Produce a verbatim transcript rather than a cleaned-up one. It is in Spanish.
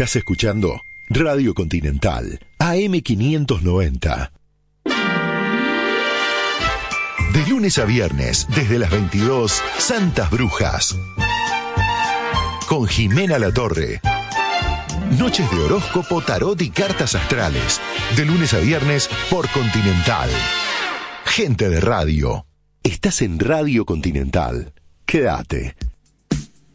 Estás escuchando Radio Continental, A M quinientos noventa. De lunes a viernes, desde las veintidós, Santas Brujas. Con Jimena Latorre. Noches de horóscopo, tarot y cartas astrales. De lunes a viernes por Continental. Gente de radio. Estás en Radio Continental. Quédate.